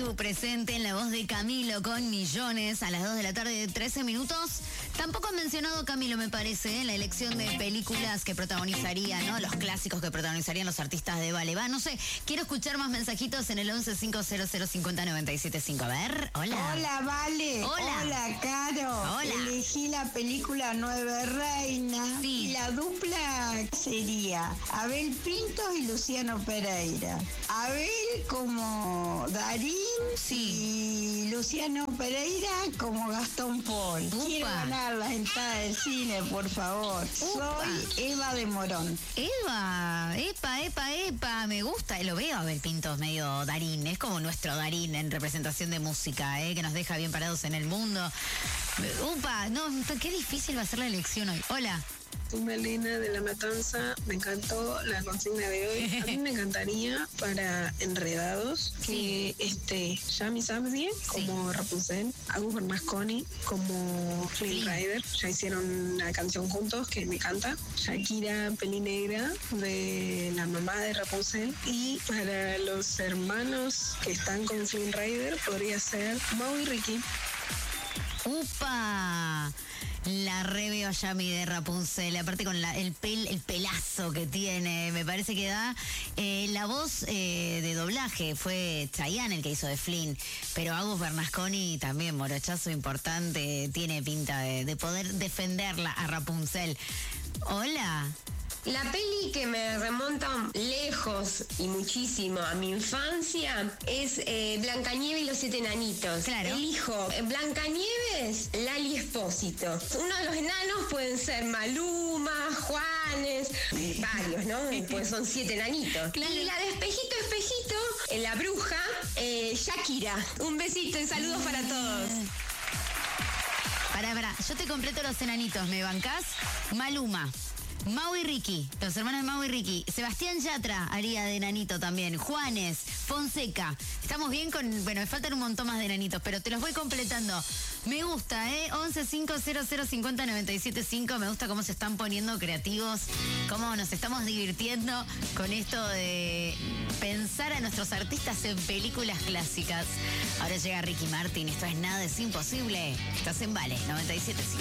Estuvo presente en la voz de Camilo con Millones a las 2 de la tarde, 13 minutos. Tampoco han mencionado Camilo, me parece, en la elección de películas que protagonizarían, ¿no? Los clásicos que protagonizarían los artistas de Vale. Va, no sé, quiero escuchar más mensajitos en el 11-500-50-975. A ver, hola. Hola, Vale. Hola. Hola, Caro. Hola. Elegí la película Nueve Reinas. Sí. Y la dupla sería Abel Pintos y Luciano Pereira. Abel como Darín y Luciano Pereira como Gastón Paul. Upa. Quiero ganar las entradas del cine, por favor. Soy Eva de Morón. Eva, epa, me gusta, lo veo a Abel Pintos medio Darín, es como nuestro Darín en representación de música, que nos deja bien parados en el mundo. Upa, no, qué difícil va a ser la elección hoy. Hola. Soy Malena de La Matanza, me encantó la consigna de hoy. A mí me encantaría para Enredados que Yami Sabdi como Rapunzel, Agus Bernasconi como Flynn Rider, ya hicieron una canción juntos que me encanta. Shakira Pelinegra de la mamá de Rapunzel, y para los hermanos que están con Flynn Rider podría ser Mau y Ricky. ¡Upa! La reveo a Yami de Rapunzel, aparte con el pelazo que tiene, me parece que da. La voz de doblaje fue Chayanne el que hizo de Flynn, pero Agus Bernasconi también, morochazo importante, tiene pinta de poder defenderla a Rapunzel. Hola. La peli que me remonta lejos y muchísimo a mi infancia es Blancanieves y los 7 enanitos. Claro. Elijo Blancanieves, Lali Espósito. Uno de los enanos pueden ser Maluma, Juanes, varios, ¿no? Pues son 7 enanitos. Claro. Y la de Espejito, la bruja, Shakira. Un besito y saludos para todos. Pará, yo te completo los enanitos, ¿me bancás? Maluma, Mau y Ricky, los hermanos de Mau y Ricky. Sebastián Yatra haría de enanito también. Juanes, Fonseca. Estamos bien con... Bueno, me faltan un montón más de enanitos, pero te los voy completando. Me gusta, 11-500-50-975. Me gusta cómo se están poniendo creativos, cómo nos estamos divirtiendo con esto de pensar a nuestros artistas en películas clásicas. Ahora llega Ricky Martin. Esto es Nada es Imposible. Estás en Vale, 97.5.